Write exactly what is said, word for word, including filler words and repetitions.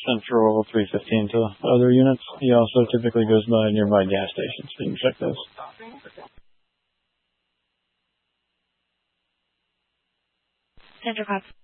Central three fifteen to other units. He also typically goes by nearby gas stations, so you can check those. Center Cops.